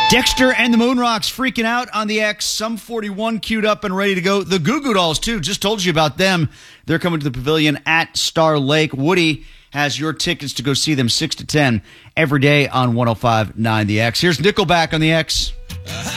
Dexter and the Moonrocks freaking out on the X. Sum 41 queued up and ready to go. The Goo Goo Dolls, too. Just told you about them. They're coming to the Pavilion at Star Lake. Woody has your tickets to go see them 6 to 10 every day on 105.9 The X. Here's Nickelback on the X.